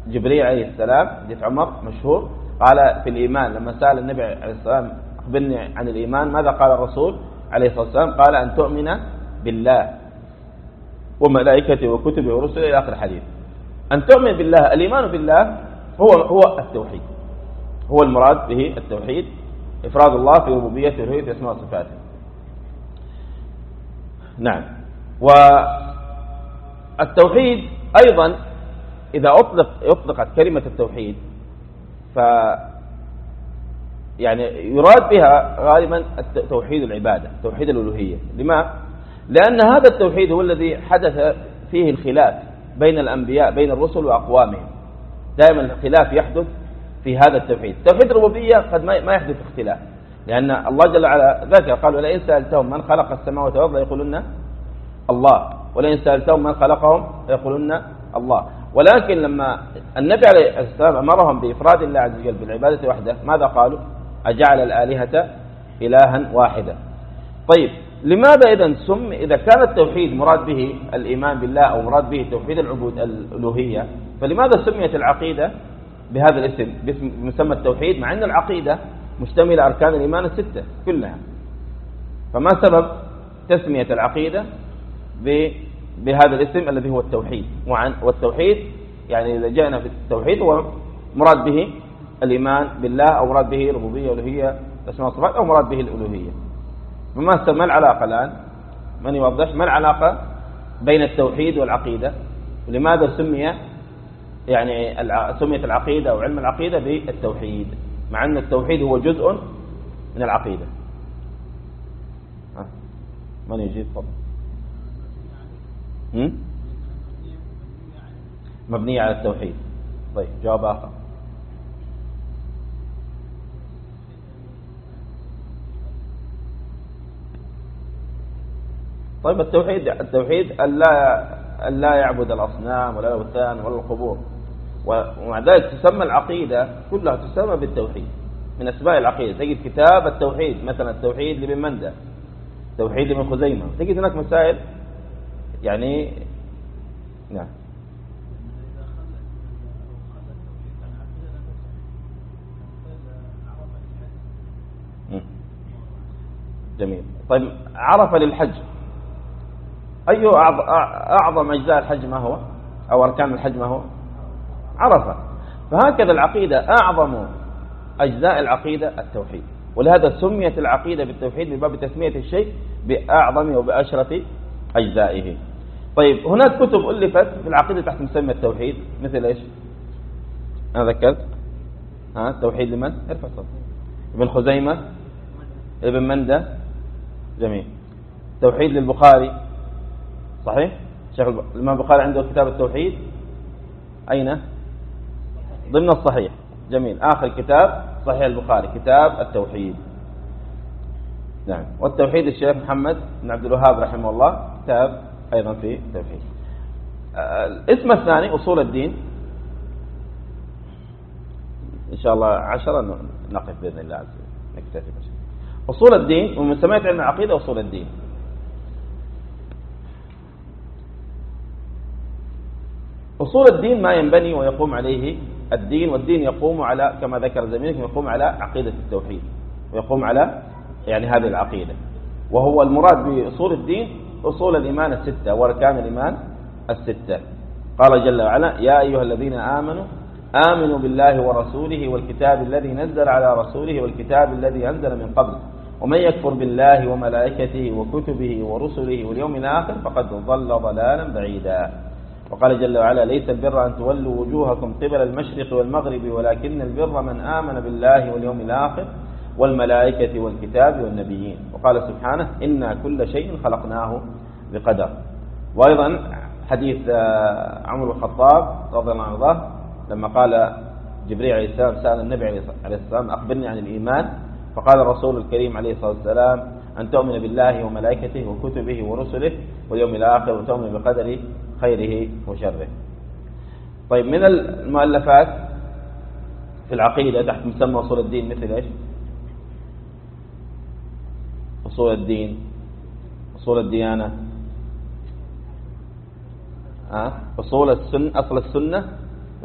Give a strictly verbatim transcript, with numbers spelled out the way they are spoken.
جبريل عليه السلام، حديث عمر مشهور، قال في الإيمان لما سأل النبي عليه السلام أخبرني عن الإيمان، ماذا قال الرسول عليه الصلاة والسلام؟ قال أن تؤمن بالله وملائكته وكتبه ورسله إلى آخر الحديث. أن تؤمن بالله، الإيمان بالله هو هو التوحيد، هو المراد به التوحيد، إفراد الله في ربوبيته وألوهيته وأسماء وصفاته. نعم. والتوحيد أيضا إذا أطلق أطلقت كلمة التوحيد ف يعني يراد بها غالبا توحيد العبادة، توحيد الألوهية. لما؟ لأن هذا التوحيد هو الذي حدث فيه الخلاف بين الأنبياء، بين الرسل وأقوامهم. دائما الخلاف يحدث في هذا التوحيد. توحيد الربوبية قد ما يحدث اختلاف، لأن الله جل وعلا ذكر قال: ولئن سألتهم من خلق السماوات والأرض يقولون الله، ولئن سألتهم من خلقهم يقولون الله. ولكن لما النبي عليه السلام أمرهم بإفراد الله عز وجل بالعبادة وحده، ماذا قالوا؟ أجعل الآلهة إلها واحدا. طيب، لماذا إذا سم إذا كان التوحيد مراد به الإيمان بالله أو مراد به توحيد العبود الألوهية، فلماذا سميت العقيدة بهذا الاسم، باسم مسمى التوحيد، مع أن العقيدة مشتملة أركان الإيمان الستة كلها؟ فما سبب تسمية العقيدة بهذا الاسم الذي هو التوحيد؟ والتوحيد يعني إذا جاءنا في التوحيد هو مراد به الإيمان بالله، أو مراد به ربوبية ألوهية أسماء وصفات، أو مراد به الألوهية. فما ما العلاقة الآن؟ من يوضح ما العلاقة بين التوحيد والعقيدة؟ ولماذا سمي يعني سميت العقيدة أو علم العقيدة بالتوحيد، مع أن التوحيد هو جزء من العقيدة؟ من يجيب؟ طبعا مبنية على التوحيد. طيب، جواب آخر. طيب، التوحيد التوحيد ألا ألا يعبد الأصنام ولا الأوثان ولا القبور، ومع ذلك تسمى العقيدة كلها تسمى بالتوحيد، من أسماء العقيدة. تجد كتاب التوحيد مثلا التوحيد لابن مندة، توحيد لابن خزيمة، تجد هناك مسائل يعني. نعم. جميل. طيب، عرف للحج، أي أعظم أجزاء الحج ما هو، أو أركان الحج ما هو؟ عرفة. فهكذا العقيدة أعظم أجزاء العقيدة التوحيد، ولهذا سميت العقيدة بالتوحيد من باب تسمية الشيء بأعظم وبأشرف أجزائه. طيب، هناك كتب ألفت في العقيدة تحت مسمى التوحيد، مثل إيش؟ أنا ذكرت ها التوحيد لمن؟ ارفع صوتك. ابن خزيمة، ابن مندة. جميل. توحيد للبخاري، صحيح؟ شيخ الإمام البخاري عنده كتاب التوحيد أين؟ ضمن الصحيح. جميل. آخر كتاب صحيح البخاري كتاب التوحيد. نعم. والتوحيد الشيخ محمد بن عبد الوهاب رحمه الله كتاب أيضا في التوحيد. الاسم الثاني أصول الدين، إن شاء الله عشرة نقف بإذن الله عز وجل، نكتفي بشيء. أصول الدين، ومن سميت علم العقيدة أصول الدين. أصول الدين ما ينبني ويقوم عليه الدين، والدين يقوم على كما ذكر زميلكم يقوم على عقيدة التوحيد، ويقوم على يعني هذه العقيدة. وهو المراد بأصول الدين أصول الإيمان الستة وأركان الإيمان الستة. قال جل وعلا: يا أيها الذين آمنوا آمنوا بالله ورسوله والكتاب الذي نزل على رسوله والكتاب الذي أنزل من قبل ومن يكفر بالله وملائكته وكتبه ورسله واليوم الآخر فقد ضل ضلالا بعيدا. وقال جل وعلا: ليس البر أن تولوا وجوهكم قبل المشرق والمغرب ولكن البر من آمن بالله واليوم الآخر والملائكة والكتاب والنبيين. وقال سبحانه: إنا كل شيء خلقناه بقدر. وأيضا حديث عمر بن الخطاب رضي الله عنه لما قال جبريل عليه السلام سأل النبي عليه السلام: أخبرني عن الإيمان، فقال الرسول الكريم عليه الصلاة والسلام: أن تؤمن بالله وملائكته وكتبه ورسله واليوم الآخر وتؤمن بقدر خيره وشره. طيب، من المؤلفات في العقيدة تحت مسمى أصول الدين مثل إيش؟ أصول الدين، أصول الديانة، أه؟ أصول السنة، أصل السنة